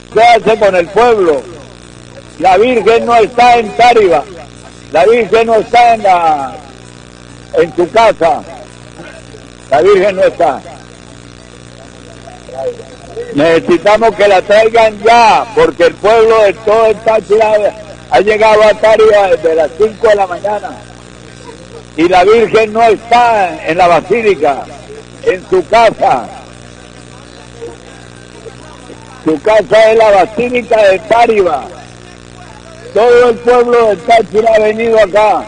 ¿Qué hace con el pueblo? La Virgen no está en Táriba, la Virgen no está en su casa, la Virgen no está. Necesitamos que la traigan ya, porque el pueblo de todo el Táchira ha llegado a Táriba desde las 5 de la mañana y la Virgen no está en la basílica, en su casa. Su casa es la basílica de Táriba. Todo el pueblo de Táchira ha venido acá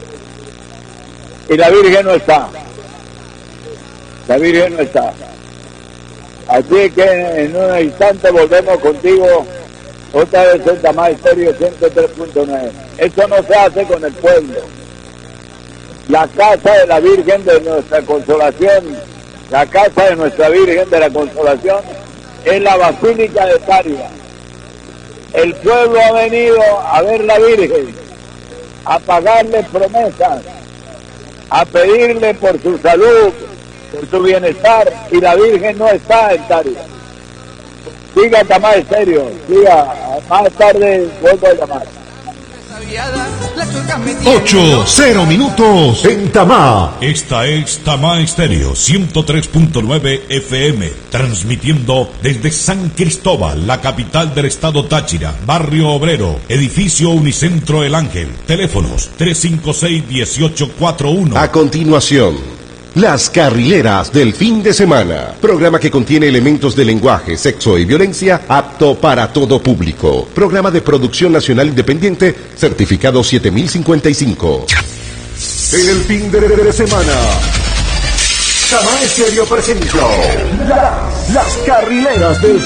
y la Virgen no está. La Virgen no está. Así que en un instante volvemos contigo otra vez en Tamá Estéreo 103.9. Eso no se hace con el pueblo. La casa de la Virgen de nuestra Consolación, la casa de nuestra Virgen de la Consolación es la Basílica de Táriba. El pueblo ha venido a ver la Virgen, a pagarle promesas, a pedirle por su salud, por su bienestar, y la Virgen no está en Táriba. Siga Tamá Estéreo, siga, más tarde vuelvo a llamar. 8:00 minutos en Tamá. Esta es Tamá Estéreo 103.9 FM, transmitiendo desde San Cristóbal, la capital del estado Táchira, barrio Obrero, edificio Unicentro El Ángel. Teléfonos 356-1841. A continuación, Las Carrileras del Fin de Semana, programa que contiene elementos de lenguaje, sexo y violencia apto para todo público. Programa de producción nacional independiente, certificado 7055. En el fin de semana, Tamá Estéreo presentó Las Carrileras del